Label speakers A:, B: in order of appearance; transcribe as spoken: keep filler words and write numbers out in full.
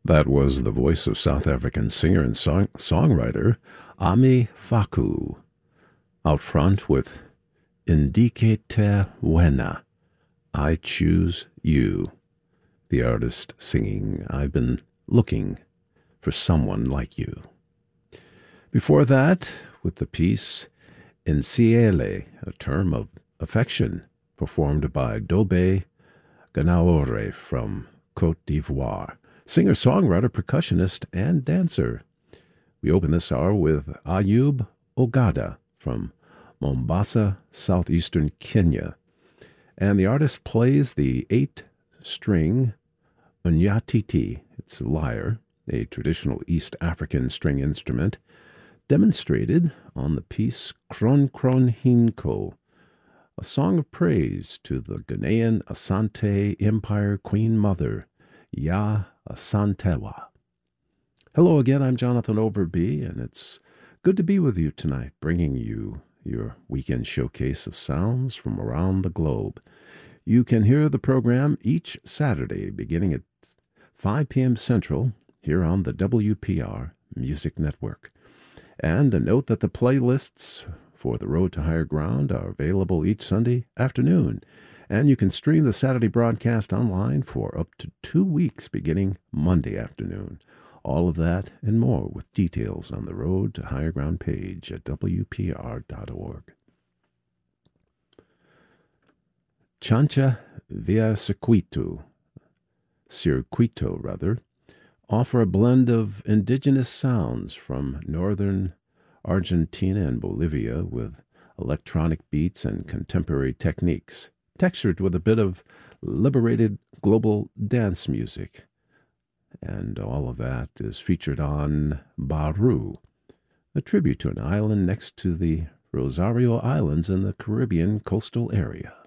A: That was the voice of South African singer and song- songwriter Ami Faku, out front with Indike Te Wena, I Choose You. The artist singing, I've been looking for someone like you. Before that, with the piece Nsiele, a term of affection, performed by Dobe Ganaore from Côte d'Ivoire, singer-songwriter, percussionist, and dancer. We open this hour with Ayub Ogada from Mombasa, southeastern Kenya. And the artist plays the eight-string unyatiti, it's a lyre, a traditional East African string instrument, demonstrated on the piece Kron Kron Hinko, a song of praise to the Ghanaian Asante Empire Queen Mother, Ya Asantewa. Hello again, I'm Jonathan Overby, and it's good to be with you tonight, bringing you your weekend showcase of sounds from around the globe. You can hear the program each Saturday beginning at five p.m. Central here on the W P R Music Network. And a note that the playlists for The Road to Higher Ground are available each Sunday afternoon, and you can stream the Saturday broadcast online for up to two weeks beginning Monday afternoon. All of that and more with details on the Road to Higher Ground page at W P R dot org. Chancha via Circuito, Circuito rather, offer a blend of indigenous sounds from northern Argentina and Bolivia with electronic beats and contemporary techniques, textured with a bit of liberated global dance music. And all of that is featured on Baru, a tribute to an island next to the Rosario Islands in the Caribbean coastal area.